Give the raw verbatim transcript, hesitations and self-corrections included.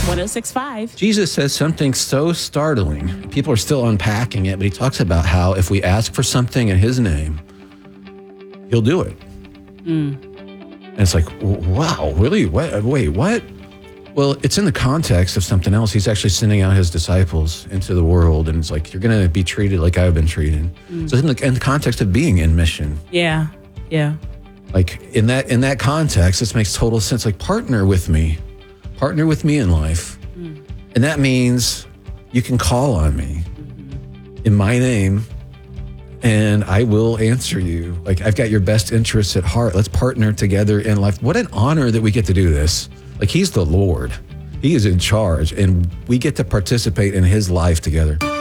Hits one oh six point five. Jesus says something so startling. People are still unpacking it, but he talks about how if we ask for something in his name, he'll do it. Mm. And it's like, wow, really? What? Wait, what? Well, it's in the context of something else. He's actually sending out his disciples into the world, and it's like, you're going to be treated like I've been treated. Mm. So in the, in the context of being in mission. Yeah, yeah. Like in that in that context, this makes total sense. Like, partner with me. Partner with me in life. Mm. And that means you can call on me mm-hmm. in my name, and I will answer you. Like, I've got your best interests at heart. Let's partner together in life. What an honor that we get to do this. Like, he's the Lord. He is in charge, and we get to participate in his life together.